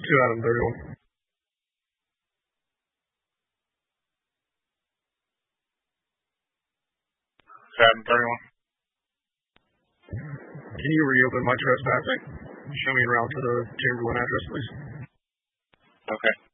to Adam 31. Adam 31. Can you reopen my trespassing? Show me around to the Chamberlain address, please. Okay.